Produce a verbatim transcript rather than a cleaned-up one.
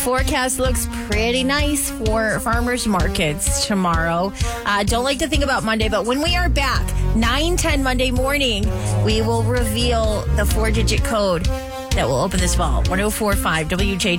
forecast looks pretty nice for farmers markets tomorrow. Uh, don't like to think about Monday, but when we are back, nine ten Monday morning, we will reveal the four-digit code that will open this vault. one oh four point five W J